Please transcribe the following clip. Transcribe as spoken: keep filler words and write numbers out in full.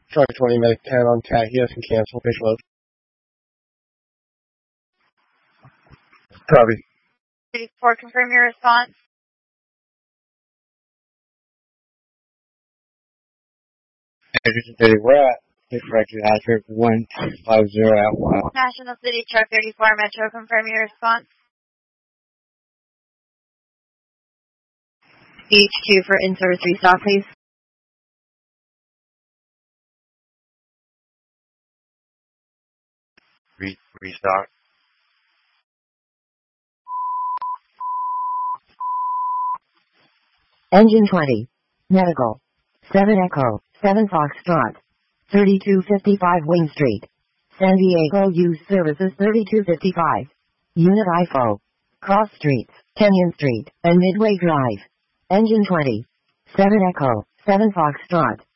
Charlie twenty, Medic ten on T A C. Yes, and cancel. Fish load. Copy. thirty-four, confirm your response. Anderson City, we're at corrected hazard one two five zero at one. National City Truck thirty-four, Metro, confirm your response. H Q for in-service restock, please. Re- restock. Engine twenty. Medical. seven Echo, seven Foxtrot. thirty-two fifty-five Wing Street. San Diego Use Services thirty-two fifty-five. Unit I F O. Cross Streets, Kenyon Street, and Midway Drive. Engine twenty. seven Echo, seven Foxtrot.